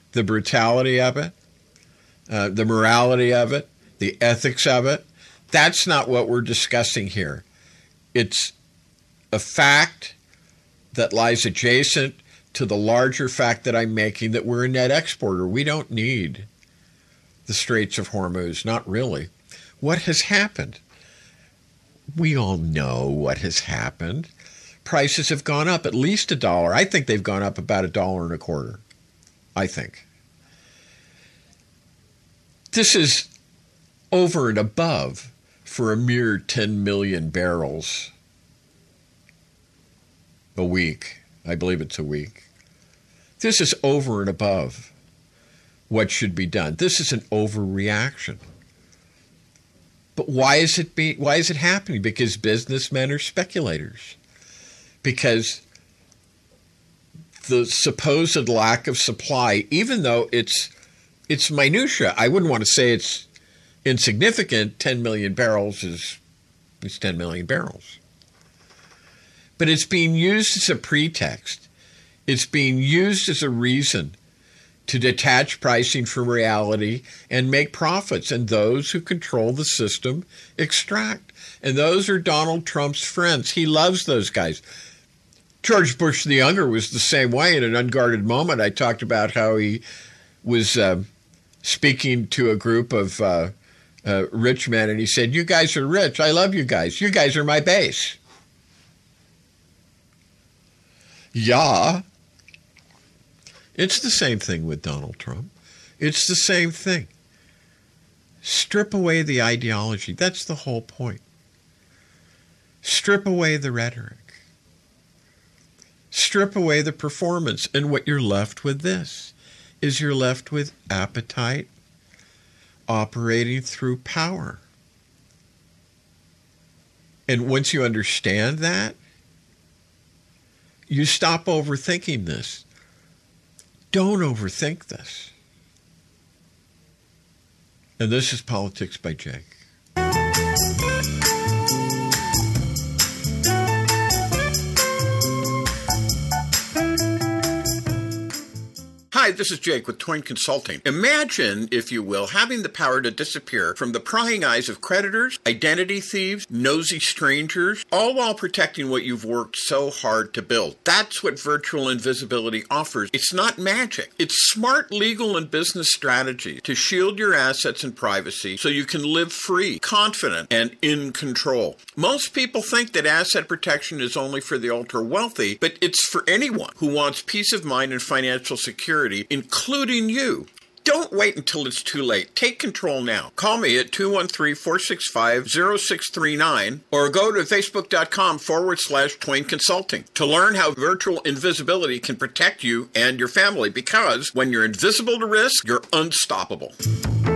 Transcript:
the brutality of it, the morality of it, the ethics of it. That's not what we're discussing here. It's a fact that lies adjacent to the larger fact that I'm making, that we're a net exporter. We don't need the Straits of Hormuz, not really. What has happened? We all know what has happened. Prices have gone up at least $1. I think they've gone up about $1.25. I think. This is over and above for a mere 10 million barrels a week. I believe it's a week. This is over and above what should be done. This is an overreaction. But why is it happening? Because businessmen are speculators. Because the supposed lack of supply, even though it's minutia, I wouldn't want to say it's insignificant. 10 million barrels is 10 million barrels. But it's being used as a pretext. It's being used as a reason to detach pricing from reality and make profits. And those who control the system extract. And those are Donald Trump's friends. He loves those guys. George Bush the Younger was the same way. In an unguarded moment, I talked about how he was speaking to a group of rich men, and he said, "You guys are rich. I love you guys. You guys are my base." Yeah. It's the same thing with Donald Trump. It's the same thing. Strip away the ideology. That's the whole point. Strip away the rhetoric. Strip away the performance. And what you're left with is you're left with appetite operating through power. And once you understand that, you stop overthinking this. Don't overthink this. And this is Politics by Jake. Hi, this is Jake with Toyn Consulting. Imagine, if you will, having the power to disappear from the prying eyes of creditors, identity thieves, nosy strangers, all while protecting what you've worked so hard to build. That's what virtual invisibility offers. It's not magic. It's smart legal and business strategy to shield your assets and privacy so you can live free, confident, and in control. Most people think that asset protection is only for the ultra-wealthy, but it's for anyone who wants peace of mind and financial security, including you. Don't wait until it's too late. Take control now. Call me at 213-465-0639 or go to facebook.com/Toyn Consulting to learn how virtual invisibility can protect you and your family, because when you're invisible to risk, you're unstoppable.